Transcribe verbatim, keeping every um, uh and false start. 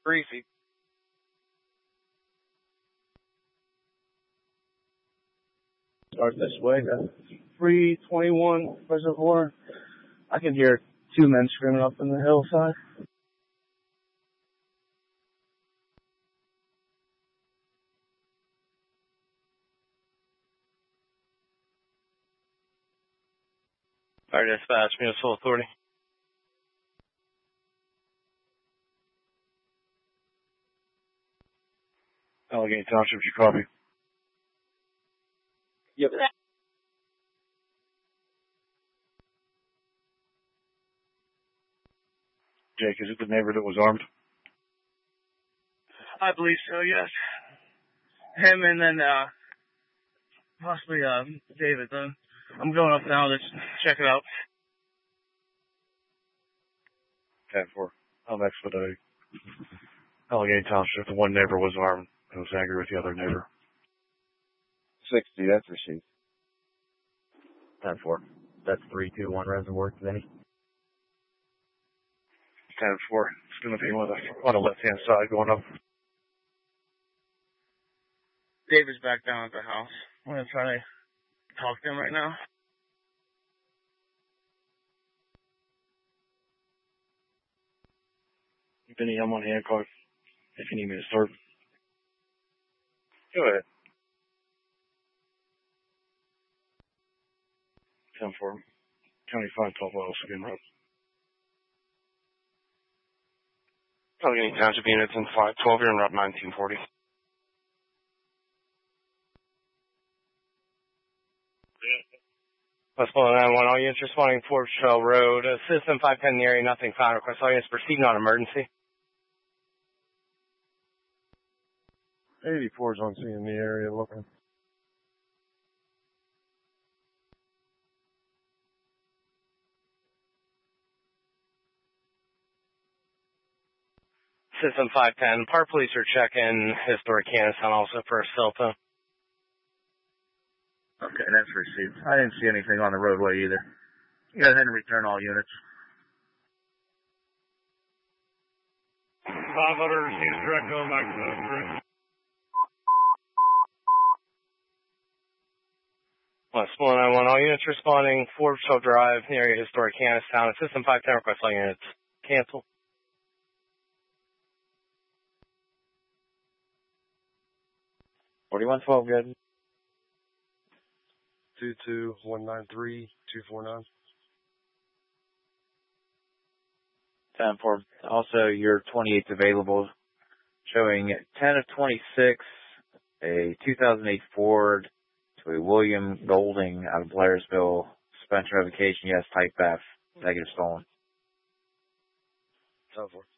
Greasy. Start this way. three twenty-one Reservoir. I can hear two men screaming up in the hillside. Fire dispatch, Municipal Authority. Allegheny Township, you copy? Yep. Jake, is it the neighbor that was armed? I believe so, yes. Him and then, uh, possibly, uh, David, then. I'm going up now to check it out. ten four. I'm expediting. Allegheny Township, the one neighbor was armed and was angry with the other neighbor. sixty, that's received. ten four. That's three two one Reservoir, Vinny. ten four. It's going to be on the, on the left-hand side going up. David's back down at the house. I'm going to try to talk to him right now. Vinny, I'm on Hancock. If you need me to start. Go ahead. ten four. County five twelve Wells, again, right? Allegheny Township units in five twelve, you're in Route nineteen forty. West nine one, all units responding Forbes Trail Road. Uh, System five ten in the area, nothing found. Request all units proceeding on emergency. eighty-four's on scene in the area looking. System five ten, Park Police are checking historic Canton also for a cell phone. Okay, that's received. I didn't see anything on the roadway either. Go ahead and return all units. five hundred received, direct going back to the bridge. West nine one, all units responding Forbes Trail Drive, the area historic Canton. System five ten, request all units cancel. forty-one twelve, good. two two one nine three two four nine. ten four. Also, your twenty-eight's available, showing ten of twenty-six, a two thousand eight Ford to a William Golding out of Blairsville. Suspension revocation, yes, type F, negative stolen. ten four.